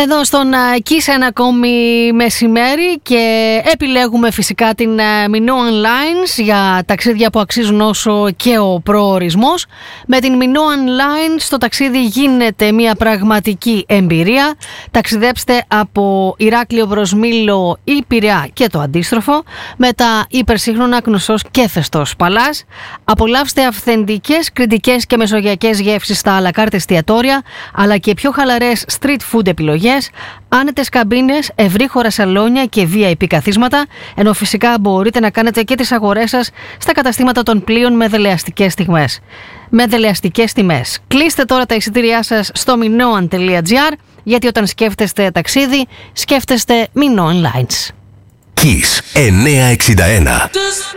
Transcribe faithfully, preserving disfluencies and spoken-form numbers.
Εδώ στον Kiss ένα ακόμη μεσημέρι και επιλέγουμε φυσικά την Minoan Lines για ταξίδια που αξίζουν όσο και ο προορισμός. Με την Minoan Lines το ταξίδι γίνεται μια πραγματική εμπειρία. Ταξιδέψτε από Ηράκλειο προς Μήλο ή Πειραιά και το αντίστροφο με τα υπερσύγχρονα Κνωσσός και Φεστός Παλάς. Απολαύστε αυθεντικές κρητικές και μεσογειακές γεύσεις στα à la carte εστιατόρια, αλλά και πιο χαλαρές street food επιλογές, άνετες καμπίνες, ευρύχωρα σαλόνια και βι άι πι καθίσματα, ενώ φυσικά μπορείτε να κάνετε και τις αγορές σας στα καταστήματα των πλοίων με δελεαστικές τιμές. Με δελεαστικές τιμές. Κλείστε τώρα τα εισιτήριά σας στο minoan τελεία gr, γιατί όταν σκέφτεστε ταξίδι, σκέφτεστε Minoan Lines. Kiss εννιακόσια εξήντα ένα.